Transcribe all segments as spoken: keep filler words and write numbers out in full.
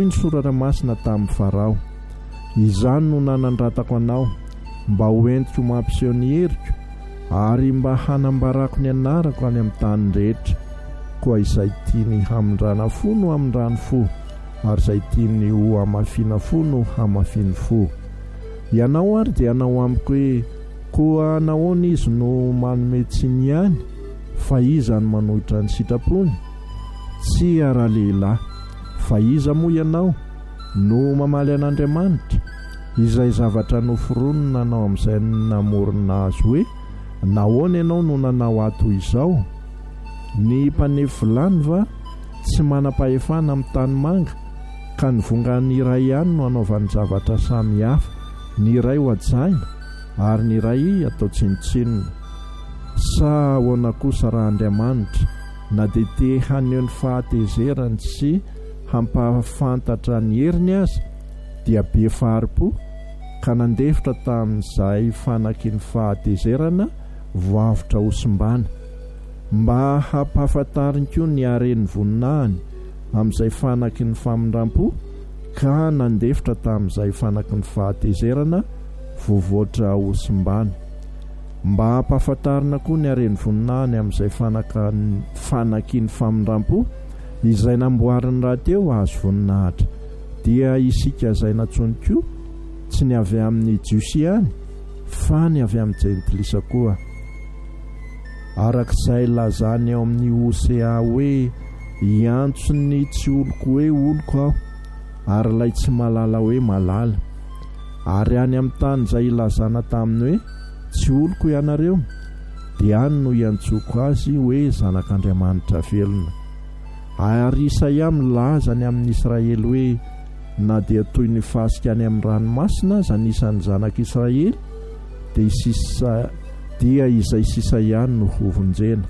ny soratra masina tamin'ny Farao: izany no nanandratako anao mba ho entiko mampiseho ny heriko ary mba hanambarako ny anarako any amin'ny tany rehetra, koa izay tiany hamindrana fo no hamindrany fo, ary izay tiany ho hamafiana fo no hamafiany fo. Ianao ary dia anao amiko hoe koa nahoana izy no manome tsiny ihany, fa iza no manohitra ny sitrapony? Tsy ara-lehilahy, fa iza moa ianao no mamaly an'Andriamanitra? Izay zavatra noforonina nanao amin'izay namorona azy hoe nahoana ianao no nanao ato izao? Ny mpanefy vilany va tsy manam-pahefana amin'ny tany manga, ka ny vongany iray ihany no anaovany zavatra samy hafa, ny iray ho hajaina ary ny iray atao tsinotsinona. Sa ahoana kosa raha Andriamanitra na dia te haneho ny fahatezerany sy hampafantatra ny heriny aza, dia be faharipo ka nandefitra tamin'izay fanaky ny fahatezerana voavitra hosimbana, mba hampahafantariny koa ny haren'ny voninahiny amin'izay fanaky ny famindram-po, ka nandefitra tamin'izay fanaky ny fahatezerana voavoatra hosimbana, mba hampahafantarina koa ny haren'ny voninahiny amin'izay fanaky ny famindram-po izay namboariny raha teo azo voninahitra. Dia isika izay natsony koa tsy ny avy amin'ny jiosy ihany, fa ny avy amin'ny jentilisa koa. Arak'izay lazany ao amin'ny Hosea hoe hiantso ny tsy oloko hoe oloko aho, ary ilay tsy malala hoe malala. Ary any amin'ny tany izay ilazana taminy hoe tsy oloko ianareo, dia any no hiantsoko azy hoe zanak'Andriamanitra velona. Ary Isaia milaza ny amin'ny Israely hoe na dia toy ny fasika any amin'ny ranomasina aza anisan'ny zanak'Israely, dia sisa dia izay sisa ihany no hovonjena,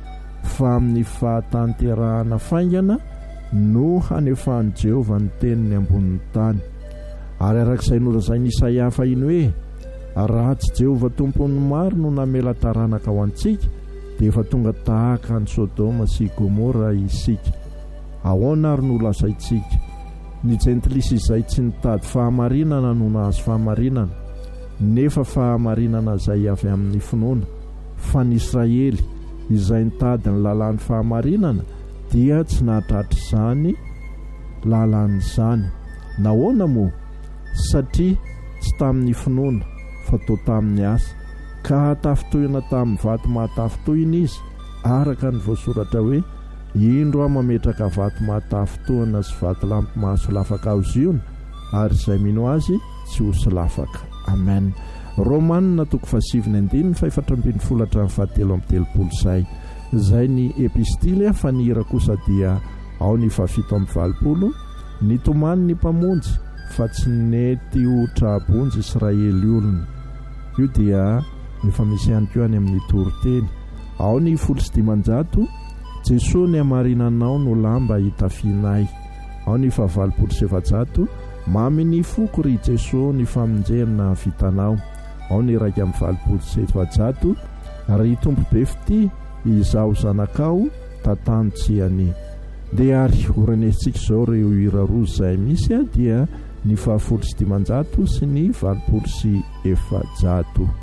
fa amin'ny fahatanterahana faingana no hanefahan'i Jehova ny teniny ambonin'ny tany. Ary arak'izay nolazainy Isaia fahiny hoe raha tsy Jehova tompony maro no namela taranaka ho antsika, dia efa tonga tahaka ny Sodoma sy Gomora isika. Ahoana ary no lazaintsika? Ny jentilisa izay tsy nitady fahamarinana no nahazo fahamarinana, nefa fahamarinana izay avy amin'ny finoana. Fa ny Israely izay nitady ny lalàn'ny fahamarinana dia tsy nahatratra izany lalàn'izany. Nahoana moa? Satria tsy tamin'ny finoana fa tao tamin'ny asa, ka tafitohina tamin'ny vato mahatafitohina izy, araka ny voasoratra hoe indro aho mametraka vato mahatafitohana sy vato lampy mahasolafaka aoziona, ary izay mino azy tsy ho solafaka. Amen. Romanina toko fasiviny andininy fa efatra ambin'ny folo hatramin'ny fahatelo amby telopolo izay. Izay ny epistily, fa ny hira kosa dia ao ny fafito amby valopolo. Ny tomany ny mpamonjy fa tsy nety ho trabonjy Israely olona. Io dia efa misy ihany koa any amin'ny toroteny. Ao ny folo sy dimanjato, Jesosy ny hamarinanao no lamba hitafianay. Ao ny fahavalopolo sy efajato, mamy ny foko ry Jesosy ny famonjena vitanao. Ao ny raika amin'ny valopolo sy efajato, ry tompo be fity izaho zanakao tatantsiany. Dia ary orenesitsika izao ireo hira roa izay misy dia ny fahafolo sy dimanjato sy ny valopolo sy efajato.